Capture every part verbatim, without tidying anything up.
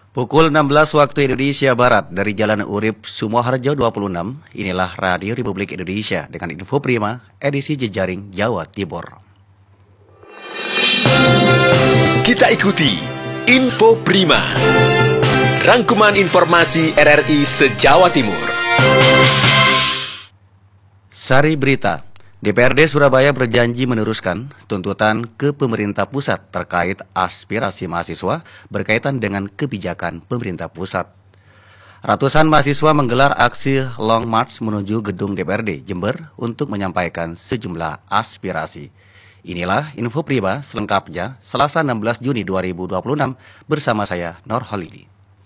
Pukul enam belas waktu Indonesia Barat dari Jalan Urip, Sumoharjo dua puluh enam, inilah Radio Republik Indonesia dengan Info Prima, edisi Jejaring Jawa Timur. Kita ikuti Info Prima, rangkuman informasi R R I se-Jawa Timur. Sari berita, D P R D Surabaya berjanji meneruskan tuntutan ke pemerintah pusat terkait aspirasi mahasiswa berkaitan dengan kebijakan pemerintah pusat. Ratusan mahasiswa menggelar aksi Long March menuju gedung D P R D Jember untuk menyampaikan sejumlah aspirasi. Inilah Info Prima selengkapnya Selasa enam belas Juni dua ribu dua puluh enam bersama saya Nor Holidi.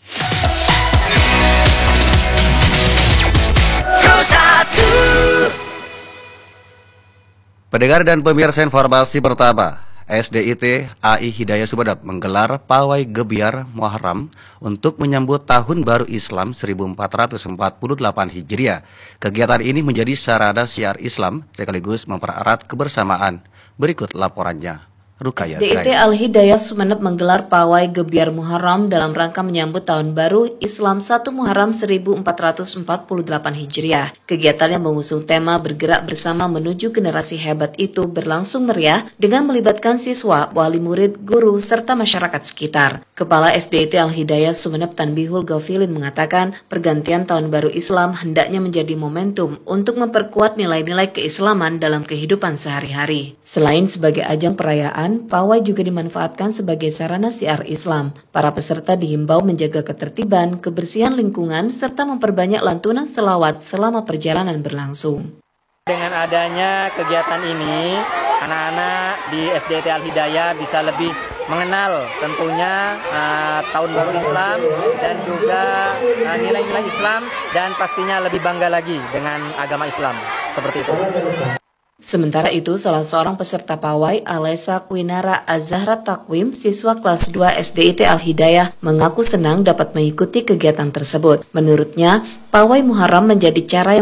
Pendengar dan pemirsa informasi pertama, S D I T A I Hidayah Sumeneb menggelar pawai gebiar Muharram untuk menyambut Tahun Baru Islam seribu empat ratus empat puluh delapan Hijriah. Kegiatan ini menjadi sarana syiar Islam sekaligus mempererat kebersamaan. Berikut laporannya. S D I T Al-Hidayah Sumeneb menggelar pawai gebiar Muharram dalam rangka menyambut Tahun Baru Islam satu Muharram seribu empat ratus empat puluh delapan Hijriah. Kegiatan yang mengusung tema bergerak bersama menuju generasi hebat itu berlangsung meriah dengan melibatkan siswa, wali murid, guru, serta masyarakat sekitar. Kepala S D I T Al-Hidayah Sumeneb Tanbihul Gafilin mengatakan pergantian Tahun Baru Islam hendaknya menjadi momentum untuk memperkuat nilai-nilai keislaman dalam kehidupan sehari-hari. Selain sebagai ajang perayaan, pawai juga dimanfaatkan sebagai sarana syiar Islam. Para peserta dihimbau menjaga ketertiban, kebersihan lingkungan, serta memperbanyak lantunan selawat selama perjalanan berlangsung. Dengan adanya kegiatan ini, anak-anak di S D I T Al-Hidayah bisa lebih mengenal tentunya uh, Tahun Baru Islam dan juga uh, nilai-nilai Islam, dan pastinya lebih bangga lagi dengan agama Islam. Seperti itu. Sementara itu, salah seorang peserta pawai, Alesa Kwinara Azahra Takwim, siswa kelas dua S D I T Al-Hidayah, mengaku senang dapat mengikuti kegiatan tersebut. Menurutnya, pawai Muharram menjadi cara yang